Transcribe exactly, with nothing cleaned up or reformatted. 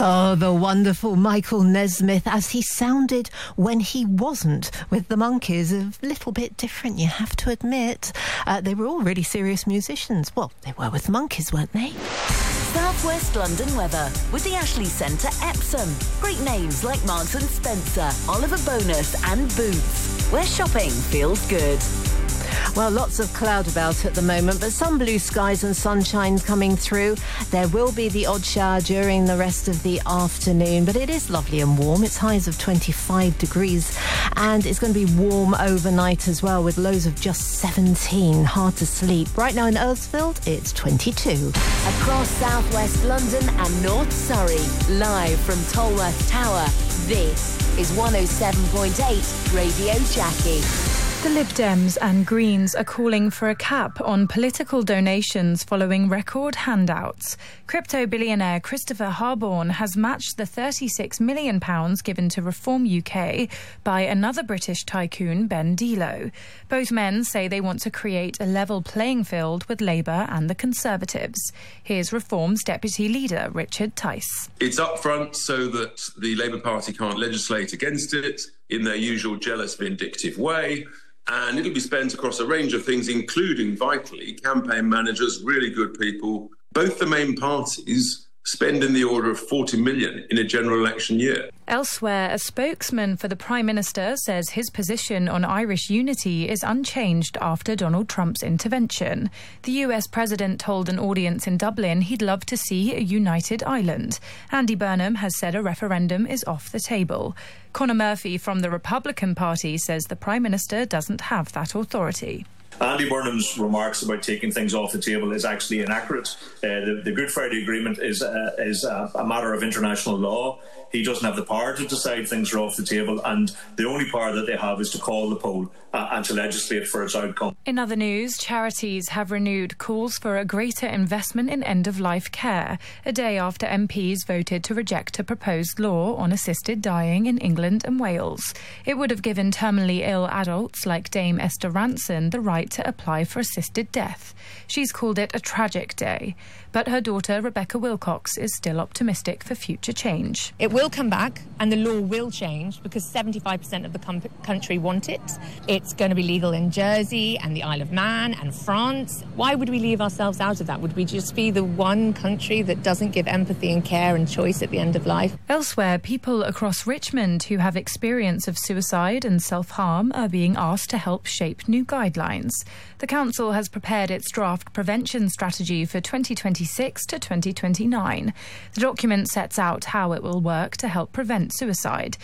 Oh, the wonderful Michael Nesmith, as he sounded when he wasn't with the Monkees. A little bit different, you have to admit. Uh, they were all really serious musicians. Well, they were with the Monkees, weren't they? South West London weather with the Ashley Centre Epsom. Great names like Marks and Spencer, Oliver Bonus and Boots, where shopping feels good. Well, lots of cloud about at the moment, but some blue skies and sunshine coming through. There will be the odd shower during the rest of the afternoon, but it is lovely and warm. It's highs of twenty-five degrees, and it's going to be warm overnight as well, with lows of just seventeen. Hard to sleep. Right now in Earthfield, it's twenty-two. Across South West London and North Surrey, live from Tolworth Tower, this is one oh seven point eight Radio Jackie. The Lib Dems and Greens are calling for a cap on political donations following record handouts. Crypto billionaire Christopher Harborne has matched the thirty-six million pounds given to Reform U K by another British tycoon, Ben Delo. Both men say they want to create a level playing field with Labour and the Conservatives. Here's Reform's Deputy Leader, Richard Tice. It's up front so that the Labour Party can't legislate against it in their usual jealous, vindictive way. And it'll be spent across a range of things, including, vitally, campaign managers, really good people. Both the main parties spend in the order of forty million in a general election year. Elsewhere, a spokesman for the Prime Minister says his position on Irish unity is unchanged after Donald Trump's intervention. The U S President told an audience in Dublin he'd love to see a united Ireland. Andy Burnham has said a referendum is off the table. Conor Murphy from the Republican Party says the Prime Minister doesn't have that authority. Andy Burnham's remarks about taking things off the table is actually inaccurate. Uh, the, the Good Friday Agreement is, uh, is a, a matter of international law. He doesn't have the power to decide things are off the table, and the only power that they have is to call the poll uh, and to legislate for its outcome. In other news, charities have renewed calls for a greater investment in end-of-life care, a day after M Ps voted to reject a proposed law on assisted dying in England and Wales. It would have given terminally ill adults like Dame Esther Ranson the right to apply for assisted death. She's called it a tragic day, but her daughter Rebecca Wilcox is still optimistic for future change. It will come back and the law will change because seventy-five percent of the com- country want it. It's going to be legal in Jersey and the Isle of Man and France. Why would we leave ourselves out of that? Would we just be the one country that doesn't give empathy and care and choice at the end of life? Elsewhere, people across Richmond who have experience of suicide and self-harm are being asked to help shape new guidelines. The council has prepared its draft prevention strategy for twenty twenty-six to twenty twenty-nine. The document sets out how it will work to help prevent suicide.